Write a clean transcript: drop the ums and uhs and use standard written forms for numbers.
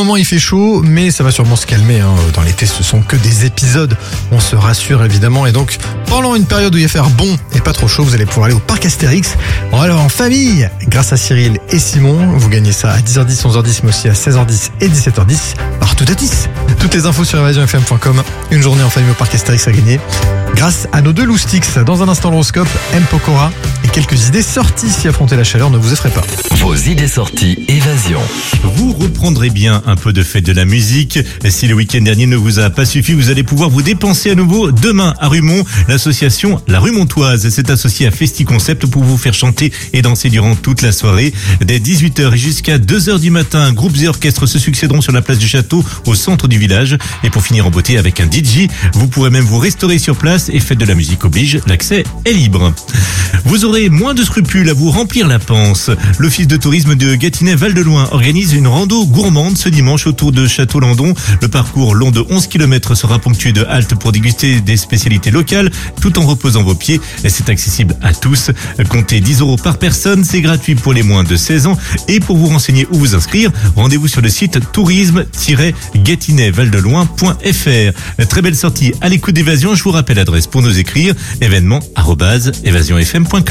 moment, il fait chaud, mais ça va sûrement se calmer. Dans l'été, ce sont que des épisodes. On se rassure évidemment. Et donc, pendant une période où il va faire bon et pas trop chaud, vous allez pouvoir aller au parc Astérix. Alors en famille, grâce à Cyril et Simon. Vous gagnez ça à 10h10, 11h10, mais aussi à 16h10 et 17h10. Partout à 10. Toutes les infos sur evasionfm.com. Une journée en famille au parc Astérix à gagner. Grâce à nos deux loustiques. Dans un instant, l'horoscope, M. Pokora et quelques idées sorties si affronter la chaleur ne vous effraie pas. Vos idées sorties Évasion. Vous reprendrez bien un peu de fête de la musique. Si le week-end dernier ne vous a pas suffi, vous allez pouvoir vous dépenser à nouveau demain à Rumont. L'association La Rumontoise s'est associée à Festi Concept pour vous faire chanter et danser durant toute la soirée. Dès 18h et jusqu'à 2h du matin, groupes et orchestres se succéderont sur la place du château au centre du village. Et pour finir en beauté avec un DJ, vous pourrez même vous restaurer sur place et fête de la musique oblige, l'accès est libre. Vous aurez moins de scrupules à vous remplir la panse. L'office de tourisme de Gâtinais-Val-de-Loing organise une rando gourmande ce dimanche autour de Château-Landon. Le parcours long de 11 km sera ponctué de haltes pour déguster des spécialités locales tout en reposant vos pieds. C'est accessible à tous. Comptez 10 € par personne. C'est gratuit pour les moins de 16 ans. Et pour vous renseigner ou vous inscrire, rendez-vous sur le site tourisme-gâtinais-valdeloing.fr. Très belle sortie à l'écoute d'Évasion. Je vous rappelle l'adresse pour nous écrire événement@evasionfm.com.